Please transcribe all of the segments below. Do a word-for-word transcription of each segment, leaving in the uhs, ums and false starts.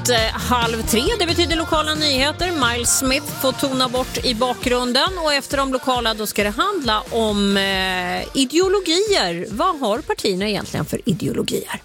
blivit eh, halv tre. Det betyder lokala nyheter. Miles Smith får tona bort i bakgrunden. Och efter de lokala då ska det handla om eh, ideologier. Vad har partierna egentligen för ideologier?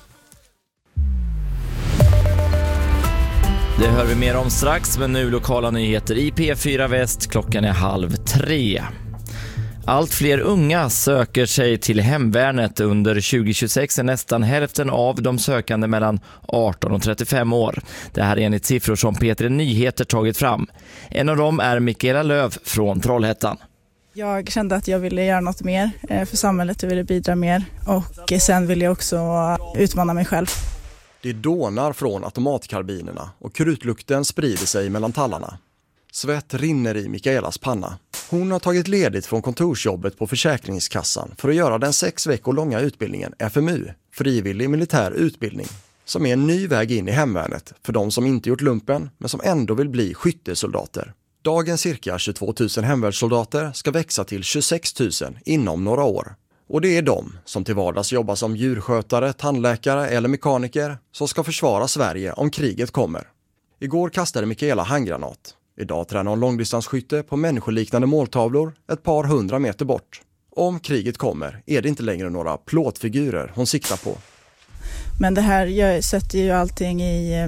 Det hör vi mer om strax, men nu lokala nyheter i P fyra Väst. Klockan är halv tre. Allt fler unga söker sig till hemvärnet. Under tjugo tjugosex är nästan hälften av de sökande mellan arton och trettiofem år. Det här är enligt siffror som P tre Nyheter tagit fram. En av dem är Mikaela Löv från Trollhättan. Jag kände att jag ville göra något mer för samhället, jag ville bidra mer och sen ville jag också utmana mig själv. Det dånar från automatkarbinerna och krutlukten sprider sig mellan tallarna. Svett rinner i Mikaelas panna. Hon har tagit ledigt från kontorsjobbet på Försäkringskassan för att göra den sex veckor långa utbildningen F M U, frivillig militär utbildning, som är en ny väg in i hemvärnet för de som inte gjort lumpen men som ändå vill bli skyttesoldater. Dagens cirka tjugotvå tusen hemvärnssoldater ska växa till tjugosex tusen inom några år. Och det är de som till vardags jobbar som djurskötare, tandläkare eller mekaniker som ska försvara Sverige om kriget kommer. Igår kastade Mikaela handgranat. Idag tränar hon långdistansskytte på människoliknande måltavlor ett par hundra meter bort. Om kriget kommer är det inte längre några plåtfigurer hon siktar på. Men det här jag sätter ju allting i,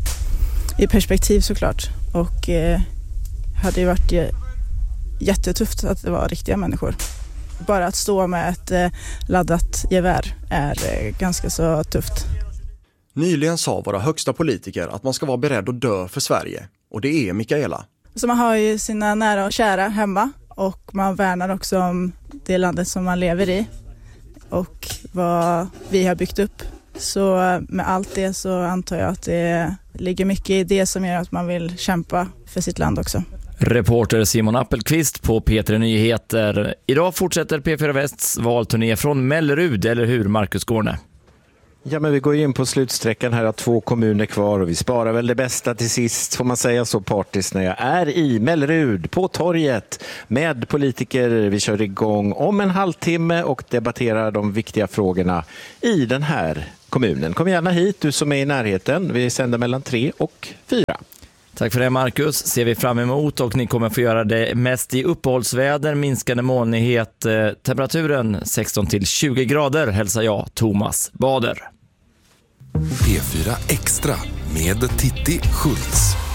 i perspektiv såklart. Och eh, hade ju varit jättetufft att det var riktiga människor. Bara att stå med ett eh, laddat gevär är eh, ganska så tufft. Nyligen sa våra högsta politiker att man ska vara beredd att dö för Sverige. Och det är Mikaela. Så man har ju sina nära och kära hemma. Och man värnar också om det landet som man lever i. Och vad vi har byggt upp. Så med allt det så antar jag att det ligger mycket i det som gör att man vill kämpa för sitt land också. Reporter Simon Appelqvist på P tre Nyheter. Idag fortsätter P fyra Västs valturné från Mellerud, eller hur Marcus Gårne? Ja, men vi går in på slutsträckan här, av två kommuner kvar och vi sparar väl det bästa till sist, får man säga så partiskt, när jag är i Mellerud på torget med politiker. Vi kör igång om en halvtimme och debatterar de viktiga frågorna i den här kommunen. Kom gärna hit, du som är i närheten. Vi sänder mellan tre och fyra. Tack för det Marcus, ser vi fram emot, och ni kommer få göra det mest i uppehållsväder, minskande molnighet, temperaturen sexton till tjugo grader, hälsar jag Thomas Bader. P fyra Extra med Titti Schultz.